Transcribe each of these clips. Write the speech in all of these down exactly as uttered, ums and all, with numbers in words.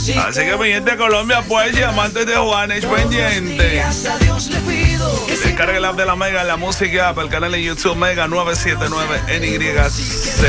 Así que pendiente de Colombia, pues, y amantes de Juanes, pendiente. Descarga el app de la Mega, la música app, el canal de YouTube Mega nueve siete nueve N Y C.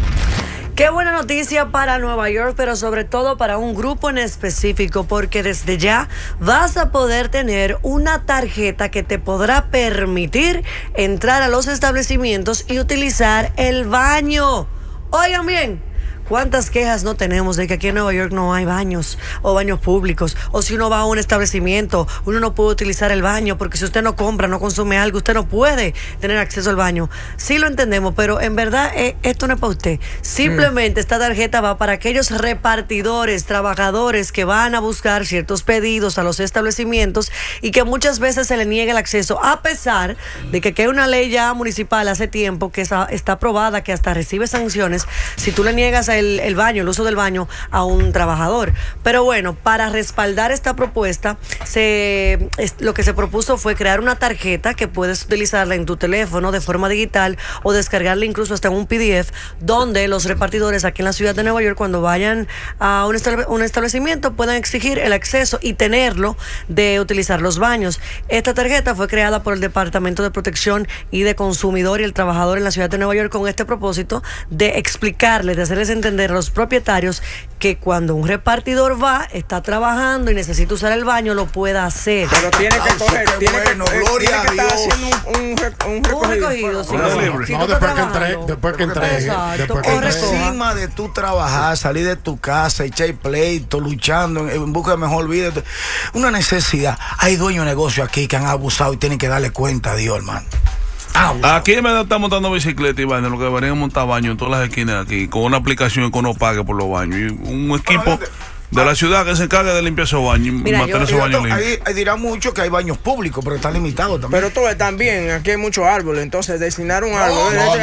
Qué buena noticia para Nueva York, pero sobre todo para un grupo en específico, porque desde ya vas a poder tener una tarjeta que te podrá permitir entrar a los establecimientos y utilizar el baño. Oigan bien. ¿Cuántas quejas no tenemos de que aquí en Nueva York no hay baños o baños públicos? O si uno va a un establecimiento, uno no puede utilizar el baño porque si usted no compra, no consume algo, usted no puede tener acceso al baño. Sí lo entendemos, pero en verdad eh, esto no es para usted. Simplemente mm. esta tarjeta va para aquellos repartidores, trabajadores que van a buscar ciertos pedidos a los establecimientos y que muchas veces se le niega el acceso, a pesar de que, que hay una ley ya municipal hace tiempo que está, está aprobada, que hasta recibe sanciones si tú le niegas a El, el baño, el uso del baño a un trabajador. Pero bueno, para respaldar esta propuesta, se, es, lo que se propuso fue crear una tarjeta que puedes utilizarla en tu teléfono de forma digital o descargarla incluso hasta en un P D F, donde los repartidores aquí en la ciudad de Nueva York, cuando vayan a un, estable, un establecimiento, puedan exigir el acceso y tenerlo de utilizar los baños. Esta tarjeta fue creada por el Departamento de Protección y de Consumidor y el Trabajador en la ciudad de Nueva York con este propósito de explicarles, de hacerles entender entender a los propietarios que cuando un repartidor va, está trabajando y necesita usar el baño, lo pueda hacer. Pero tiene que coger, tiene bueno, que, gloria tiene que estar a Dios. haciendo un, un, un recogido. Un recogido, sí. Una Si libre. tú No, estás después que trabajando. entregue, después que entregue. Exacto. Después que O entregue. recoja. Encima de tu trabajar, salir de tu casa, echar pleito, luchando en, en busca de mejor vida, una necesidad. Hay dueños de negocio aquí que han abusado y tienen que darle cuenta a Dios, hermano. Aquí en verdad está montando bicicleta y vaina, lo que deberían montar baños en todas las esquinas aquí, con una aplicación que uno pague por los baños. Y un equipo de la ciudad que se encargue de limpiar esos baños y Mira, mantener yo- esos baños limpios. Ahí, ahí dirán mucho que hay baños públicos, pero están limitados también. Pero todo también, aquí hay muchos árboles, entonces designar un árbol. no,